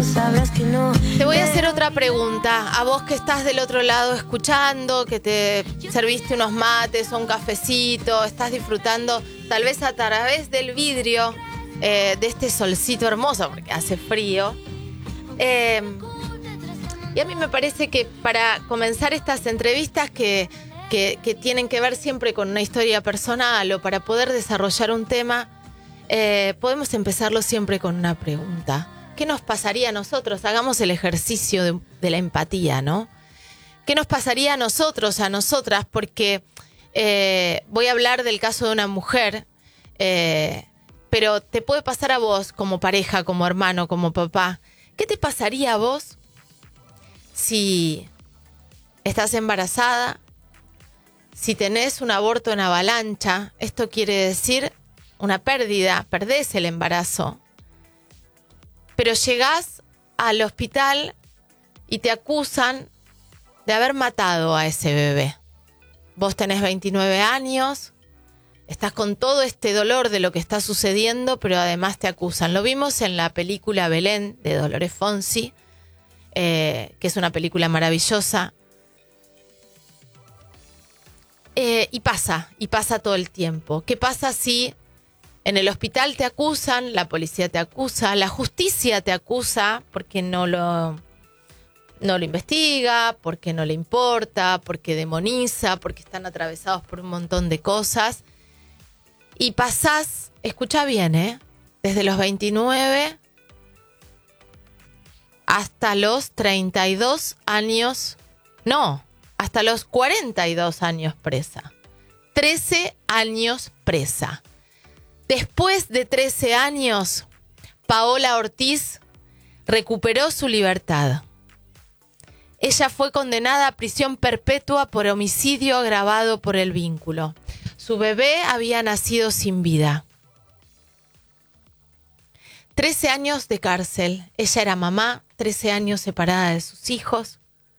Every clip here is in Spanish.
Sabrás que no. Te voy a hacer otra pregunta. A vos que estás del otro lado escuchando, que te serviste unos mates o un cafecito, estás disfrutando tal vez a través del vidrio de este solcito hermoso, porque hace frío. Y a mí me parece que para comenzar estas entrevistas que tienen que ver siempre con una historia personal o para poder desarrollar un tema, podemos empezarlo siempre con una pregunta. ¿Qué nos pasaría a nosotros? Hagamos el ejercicio de la empatía, ¿no? ¿Qué nos pasaría a nosotros, a nosotras? Porque voy a hablar del caso de una mujer, pero te puede pasar a vos como pareja, como hermano, como papá. ¿Qué te pasaría a vos si estás embarazada, si tenés un aborto en avalancha? Esto quiere decir una pérdida, perdés el embarazo. Pero llegás al hospital y te acusan de haber matado a ese bebé. Vos tenés 29 años, estás con todo este dolor de lo que está sucediendo, pero además te acusan. Lo vimos en la película Belén de Dolores Fonsi, que es una película maravillosa. Y pasa todo el tiempo. ¿Qué pasa si en el hospital te acusan, la policía te acusa, la justicia te acusa porque no lo investiga, porque no le importa, porque demoniza, porque están atravesados por un montón de cosas? Y pasás, escucha bien, desde los 29 hasta los 32 años, no, hasta los 42 años presa. 13 años presa. Después de 13 años, Paola Ortiz recuperó su libertad. Ella fue condenada a prisión perpetua por homicidio agravado por el vínculo. Su bebé había nacido sin vida. 13 años de cárcel. Ella era mamá, 13 años separada de sus hijos.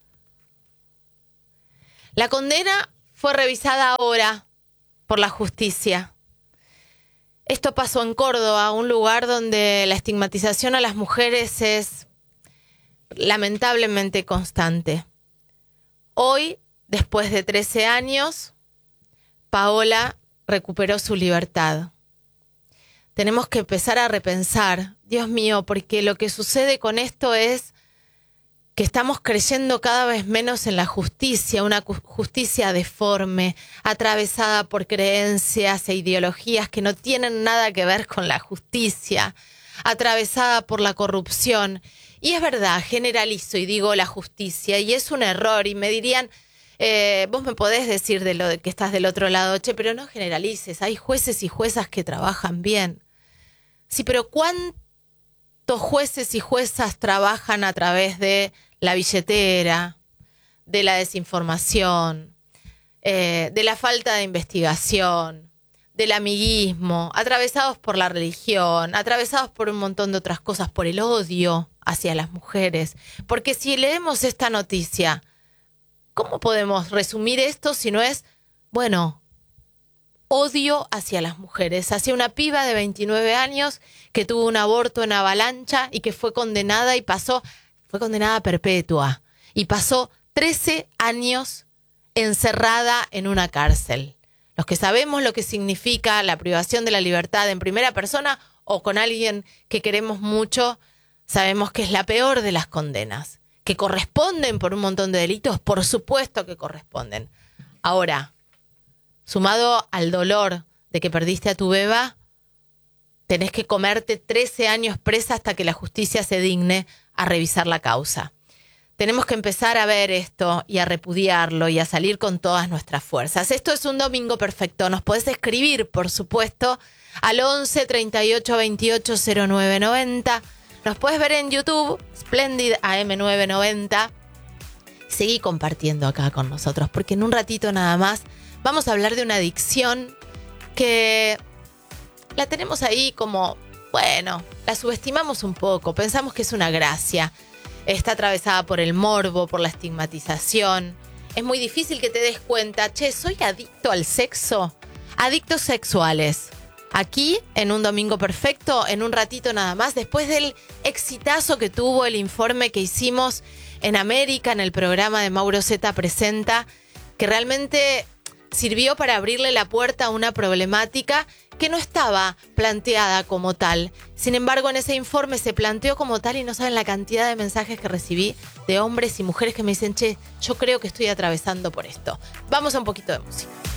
La condena fue revisada ahora por la justicia. Esto pasó en Córdoba, un lugar donde la estigmatización a las mujeres es lamentablemente constante. Hoy, después de 13 años, Paola recuperó su libertad. Tenemos que empezar a repensar, Dios mío, porque lo que sucede con esto es que estamos creyendo cada vez menos en la justicia, una justicia deforme, atravesada por creencias e ideologías que no tienen nada que ver con la justicia, atravesada por la corrupción. Y es verdad, generalizo y digo la justicia, y es un error, y me dirían, vos me podés decir de lo de que estás del otro lado, che, pero no generalices, hay jueces y juezas que trabajan bien. Sí, pero ¿cuántos jueces y juezas trabajan a través de la billetera, de la desinformación, de la falta de investigación, del amiguismo, atravesados por la religión, atravesados por un montón de otras cosas, por el odio hacia las mujeres? Porque si leemos esta noticia, ¿cómo podemos resumir esto si no es, bueno, odio hacia las mujeres, hacia una piba de 29 años que tuvo un aborto en avalancha y que fue condenada fue condenada a perpetua y pasó 13 años encerrada en una cárcel? Los que sabemos lo que significa la privación de la libertad en primera persona o con alguien que queremos mucho, sabemos que es la peor de las condenas. ¿Que corresponden por un montón de delitos? Por supuesto que corresponden. Ahora, sumado al dolor de que perdiste a tu beba, tenés que comerte 13 años presa hasta que la justicia se digne a revisar la causa. Tenemos que empezar a ver esto y a repudiarlo y a salir con todas nuestras fuerzas. Esto es Un Domingo Perfecto. Nos podés escribir, por supuesto, al 11 38 28 09 90. Nos puedes ver en YouTube, Splendid AM990. Seguí compartiendo acá con nosotros, porque en un ratito nada más vamos a hablar de una adicción que la tenemos ahí como, bueno, la subestimamos un poco, pensamos que es una gracia. Está atravesada por el morbo, por la estigmatización. Es muy difícil que te des cuenta, che, ¿soy adicto al sexo? Adictos sexuales. Aquí, en Un Domingo Perfecto, en un ratito nada más, después del exitazo que tuvo el informe que hicimos en América, en el programa de Mauro Zeta Presenta, que realmente sirvió para abrirle la puerta a una problemática que no estaba planteada como tal. Sin embargo, en ese informe se planteó como tal y no saben la cantidad de mensajes que recibí de hombres y mujeres que me dicen, che, yo creo que estoy atravesando por esto. Vamos a un poquito de música.